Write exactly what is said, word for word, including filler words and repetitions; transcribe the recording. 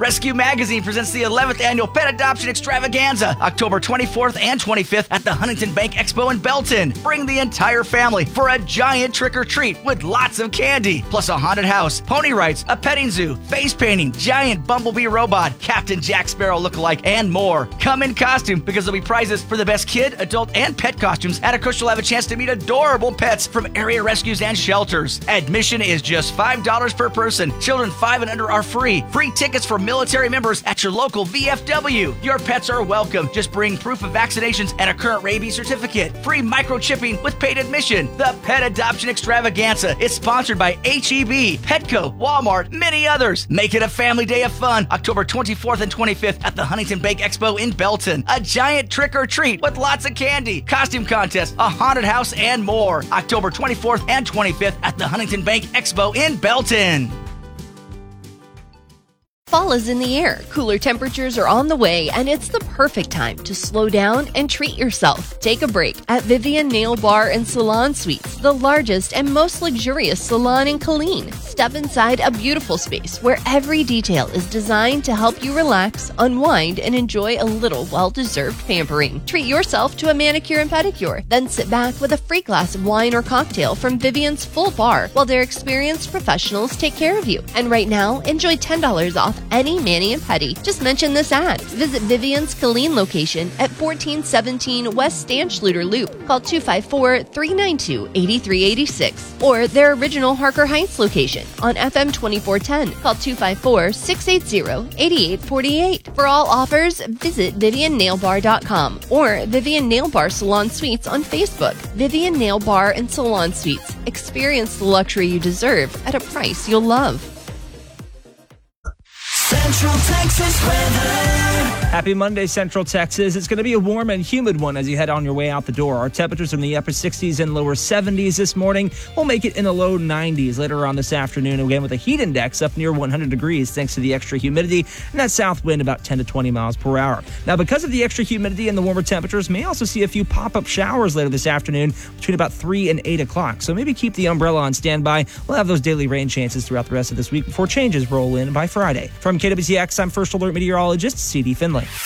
Rescue Magazine presents the eleventh Annual Pet Adoption Extravaganza, October twenty-fourth and twenty-fifth at the Huntington Bank Expo in Belton. Bring the entire family for a giant trick-or-treat with lots of candy, plus a haunted house, pony rides, a petting zoo, face painting, giant bumblebee robot, Captain Jack Sparrow lookalike, and more. Come in costume because there'll be prizes for the best kid, adult, and pet costumes. And of course, you'll have a chance to meet adorable pets from area rescues and shelters. Admission is just five dollars per person. Children five and under are free. Free tickets for military members at your local V F W. Your pets are welcome. Just bring proof of vaccinations and a current rabies certificate. Free microchipping with paid admission. The Pet Adoption Extravaganza is sponsored by H E B, Petco, Walmart, many others. Make it a family day of fun. October twenty-fourth and twenty-fifth at the Huntington Bank Expo in Belton. A giant trick-or-treat with lots of candy, costume contest, a haunted house, and more. October twenty-fourth and twenty-fifth at the Huntington Bank Expo in Belton. Fall is in the air, cooler temperatures are on the way, and it's the perfect time to slow down and treat yourself. Take a break at Vivian Nail Bar and Salon Suites, the largest and most luxurious salon in Killeen. Step inside a beautiful space where every detail is designed to help you relax, unwind, and enjoy a little well-deserved pampering. Treat yourself to a manicure and pedicure, then sit back with a free glass of wine or cocktail from Vivian's full bar while their experienced professionals take care of you. And right now, enjoy ten dollars off any mani and pedi. Just mention this ad. Visit Vivian's Killeen location at fourteen seventeen West Stanschluter Loop. Call two five four, three nine two, eight three eight six. Or their original Harker Heights location on F M twenty-four ten. Call two five four, six eight zero, eight eight four eight. For all offers, visit Vivian Nail Bar dot com or Vivian Nail Bar Salon Suites on Facebook. Vivian Nail Bar and Salon Suites. Experience the luxury you deserve at a price you'll love. Central Texas weather. Happy Monday, Central Texas. It's going to be a warm and humid one as you head on your way out the door. Our temperatures in the upper sixties and lower seventies this morning. We'll make it in the low nineties later on this afternoon, again with a heat index up near one hundred degrees thanks to the extra humidity and that south wind about ten to twenty miles per hour. Now, because of the extra humidity and the warmer temperatures, may also see a few pop-up showers later this afternoon between about three and eight o'clock. So maybe keep the umbrella on standby. We'll have those daily rain chances throughout the rest of this week before changes roll in by Friday. From K W C X, I'm First Alert Meteorologist C D Finley.